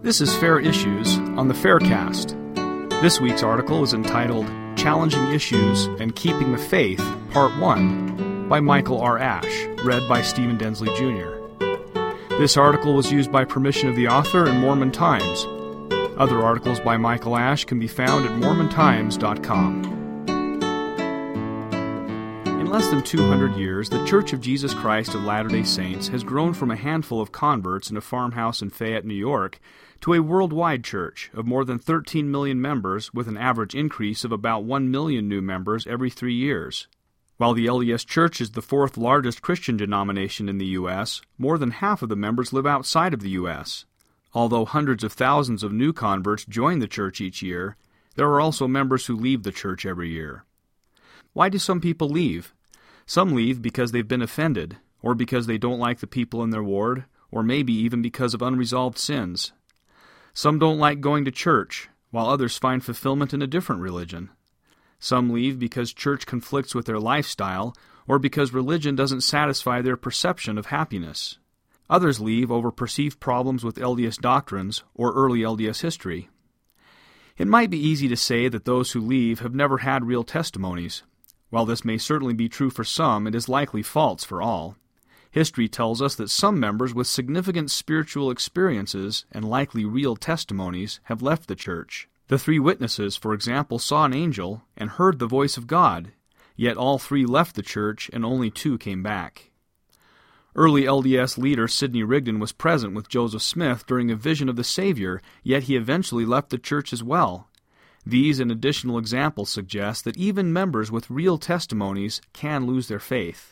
This is Fair Issues on the Faircast. This week's article is entitled Challenging Issues and Keeping the Faith, Part 1, by Michael R. Ash, read by Stephen Densley Jr. This article was used by permission of the author in Mormon Times. Other articles by Michael Ash can be found at mormontimes.com. In less than 200 years, the Church of Jesus Christ of Latter-day Saints has grown from a handful of converts in a farmhouse in Fayette, New York, to a worldwide church of more than 13 million members with an average increase of about 1 million new members every 3 years. While the LDS Church is the fourth largest Christian denomination in the U.S., more than half of the members live outside of the U.S. Although hundreds of thousands of new converts join the church each year, there are also members who leave the church every year. Why do some people leave? Some leave because they've been offended, or because they don't like the people in their ward, or maybe even because of unresolved sins. Some don't like going to church, while others find fulfillment in a different religion. Some leave because church conflicts with their lifestyle, or because religion doesn't satisfy their perception of happiness. Others leave over perceived problems with LDS doctrines or early LDS history. It might be easy to say that those who leave have never had real testimonies. While this may certainly be true for some, it is likely false for all. History tells us that some members with significant spiritual experiences and likely real testimonies have left the church. The 3 witnesses, for example, saw an angel and heard the voice of God, yet all 3 left the church and only 2 came back. Early LDS leader Sidney Rigdon was present with Joseph Smith during a vision of the Savior, yet he eventually left the church as well. These and additional examples suggest that even members with real testimonies can lose their faith.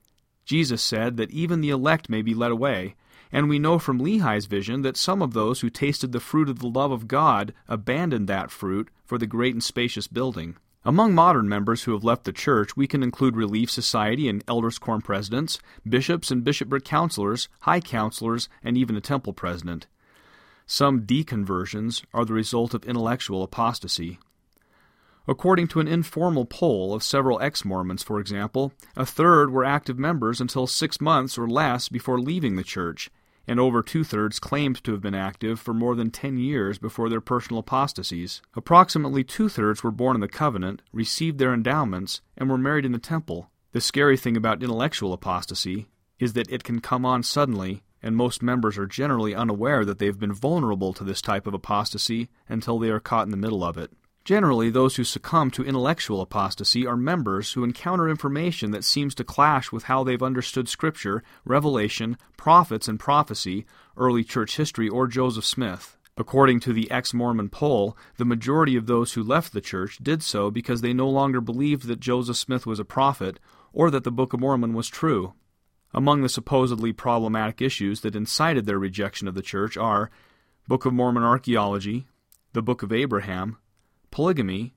Jesus said that even the elect may be led away, and we know from Lehi's vision that some of those who tasted the fruit of the love of God abandoned that fruit for the great and spacious building. Among modern members who have left the church, we can include Relief Society and Elders Quorum presidents, bishops and bishopric counselors, high counselors, and even a temple president. Some deconversions are the result of intellectual apostasy. According to an informal poll of several ex-Mormons, for example, a third were active members until 6 months or less before leaving the church, and over 2/3 claimed to have been active for more than 10 years before their personal apostasies. Approximately 2/3 were born in the covenant, received their endowments, and were married in the temple. The scary thing about intellectual apostasy is that it can come on suddenly, and most members are generally unaware that they have been vulnerable to this type of apostasy until they are caught in the middle of it. Generally, those who succumb to intellectual apostasy are members who encounter information that seems to clash with how they've understood Scripture, Revelation, prophets and prophecy, early church history, or Joseph Smith. According to the ex-Mormon poll, the majority of those who left the church did so because they no longer believed that Joseph Smith was a prophet or that the Book of Mormon was true. Among the supposedly problematic issues that incited their rejection of the church are Book of Mormon archaeology, the Book of Abraham, polygamy,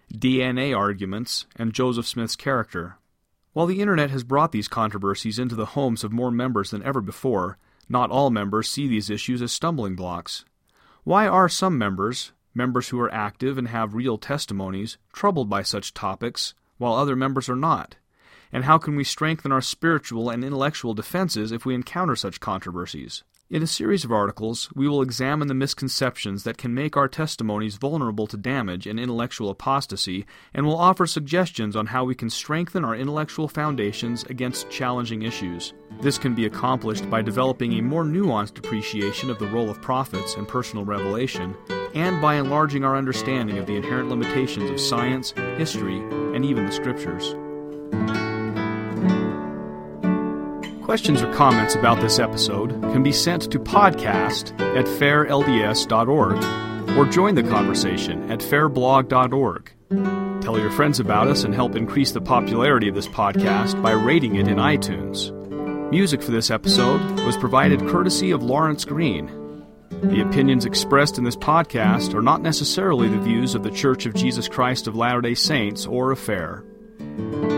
DNA arguments, and Joseph Smith's character. While the Internet has brought these controversies into the homes of more members than ever before, not all members see these issues as stumbling blocks. Why are some members who are active and have real testimonies, troubled by such topics, while other members are not? And how can we strengthen our spiritual and intellectual defenses if we encounter such controversies? In a series of articles, we will examine the misconceptions that can make our testimonies vulnerable to damage and intellectual apostasy, and will offer suggestions on how we can strengthen our intellectual foundations against challenging issues. This can be accomplished by developing a more nuanced appreciation of the role of prophets and personal revelation, and by enlarging our understanding of the inherent limitations of science, history, and even the Scriptures. Questions or comments about this episode can be sent to podcast@fairlds.org or join the conversation at fairblog.org. Tell your friends about us and help increase the popularity of this podcast by rating it in iTunes. Music for this episode was provided courtesy of Lawrence Green. The opinions expressed in this podcast are not necessarily the views of the Church of Jesus Christ of Latter-day Saints or of FAIR.